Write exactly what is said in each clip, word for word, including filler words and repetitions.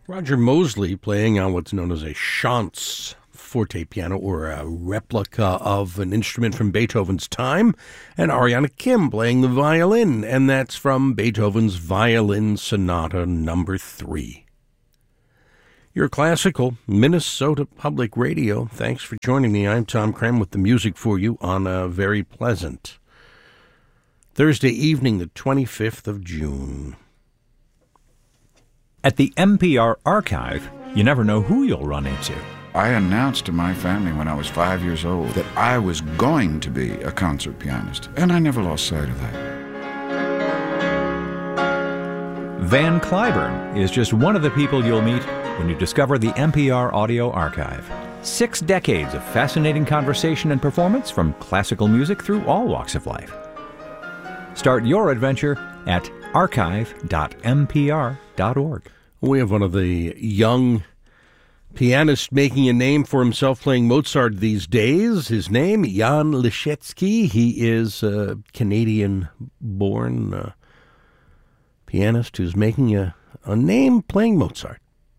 Roger Mosley playing on what's known as a Chance forte piano, or a replica of an instrument from Beethoven's time, and Ariana Kim playing the violin, and that's from Beethoven's Violin Sonata number three. Your classical Minnesota Public Radio. Thanks for joining me. I'm Tom Cram with the music for you on a very pleasant Thursday evening, the twenty-fifth of June. At the N P R Archive, you never know who you'll run into. I announced to my family when I was five years old that I was going to be a concert pianist, and I never lost sight of that. Van Cliburn is just one of the people you'll meet when you discover the N P R Audio Archive. Six decades of fascinating conversation and performance from classical music through all walks of life. Start your adventure at archive dot n p r dot org. We have one of the young pianists making a name for himself playing Mozart these days. His name, Jan Leszecki. He is a Canadian-born uh, pianist who's making a, a name playing Mozart.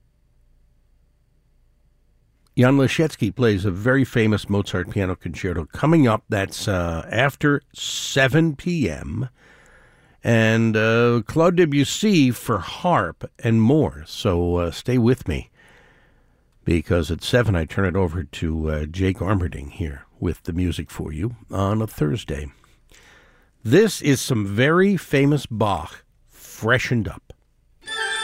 Jan Leszecki plays a very famous Mozart piano concerto coming up. That's uh, after seven p.m., and uh, Claude Debussy for harp and more. So uh, stay with me, because at seven I turn it over to uh, Jake Armerding here with the music for you on a Thursday. This is some very famous Bach freshened up.